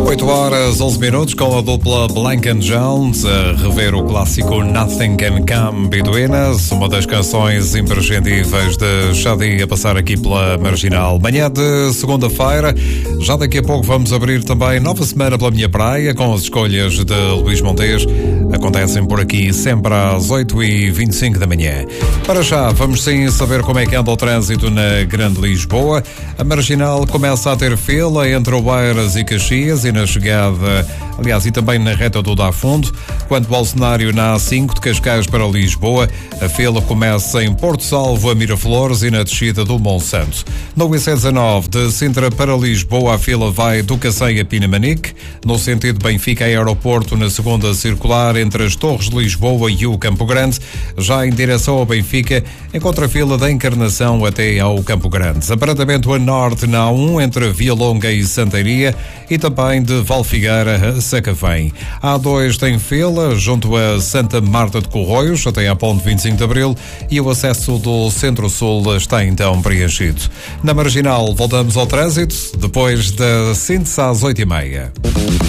8h11 com a dupla Blank & Jones a rever o clássico Nothing Can Come Between Us, uma das canções imprescindíveis de Shadi a passar aqui pela Marginal. Manhã de segunda-feira, já daqui a pouco vamos abrir também nova semana pela minha praia com as escolhas de Luís Montes. Acontecem por aqui sempre às 8h25 da manhã. Para já, vamos sim saber como é que anda o trânsito na Grande Lisboa. A Marginal começa a ter fila entre Oeiras e Caxias e na chegada, aliás, e também na reta do Dafundo. Quanto ao cenário na A5 de Cascais para Lisboa, a fila começa em Porto Salvo a Miraflores e na descida do Monsanto. No IC19 de Sintra para Lisboa, a fila vai do Cacém a Pinamanique, no sentido Benfica-Aeroporto na segunda circular entre as Torres de Lisboa e o Campo Grande. Já em direção ao Benfica, encontra a fila da Encarnação até ao Campo Grande. Apartamento a norte na A1 entre Via Longa e Santeiria e também de Valfigueira a Sacavém. A A2 tem fila junto a Santa Marta de Corroios até à ponte 25 de Abril e o acesso do Centro-Sul está então preenchido. Na Marginal voltamos ao trânsito depois da síntese às 8h30.